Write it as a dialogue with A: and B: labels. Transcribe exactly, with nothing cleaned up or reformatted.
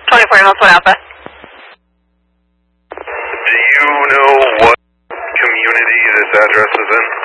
A: twenty-four North One Alpha.
B: Do you know what community this address is in?